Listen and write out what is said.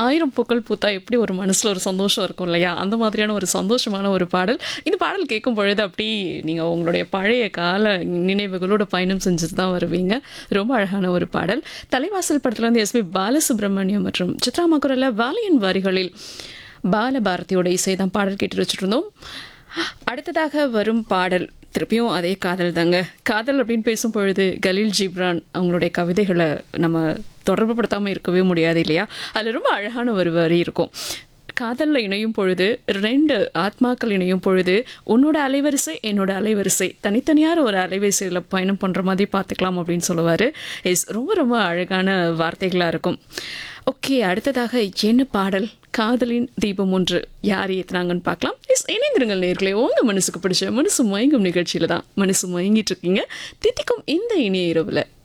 ஆயிரம் பூக்கள் பூத்தா எப்படி ஒரு மனசில் ஒரு சந்தோஷம் இருக்கும் இல்லையா, அந்த மாதிரியான ஒரு சந்தோஷமான ஒரு பாடல். இந்த பாடல் கேட்கும் பொழுது அப்படி நீங்கள் உங்களுடைய பழைய கால நினைவுகளோட பயணம் செஞ்சுட்டு தான் வருவீங்க. ரொம்ப அழகான ஒரு பாடல். தலைவாசல் படத்தில் வந்து எஸ்பி பாலசுப்ரமணியம் மற்றும் சித்ரா மகுரல்ல வாலியின் வரிகளில் பாலபாரதியோட இசை தான் பாடல் கேட்டு வச்சுட்டு இருந்தோம். அடுத்ததாக வரும் பாடல் திருப்பியும் அதே காதல் தாங்க. காதல் அப்படின்னு பேசும் பொழுது கலீல் ஜிப்ரான் அவங்களுடைய கவிதைகளை நம்ம தொடர்பு படுத்தாமல் இருக்கவே முடியாது இல்லையா. அதில் ரொம்ப அழகான ஒரு வரி இருக்கும். காதலில் இணையும் பொழுது 2 ஆத்மாக்கள் இணையும் பொழுது உன்னோட அலைவரிசை என்னோட அலைவரிசை தனித்தனியாக ஒரு அலைவரிசையில் பயணம் பண்ணுற மாதிரி பார்த்துக்கலாம் அப்படின்னு சொல்லுவார். ரொம்ப ரொம்ப அழகான வார்த்தைகளாக இருக்கும். ஓகே, அடுத்ததாக என்ன பாடல்? காதலின் தீபம் ஒன்று யார் ஏற்றுனாங்கன்னு பார்க்கலாம். இணைந்திருங்கள் நேர்களே. உங்கள் மனசுக்கு பிடிச்ச மனசு மயங்கும் நிகழ்ச்சியில் தான் மனசு மயங்கிட்டு இருக்கீங்க. தித்திக்கும் இந்த இனிய இரவில்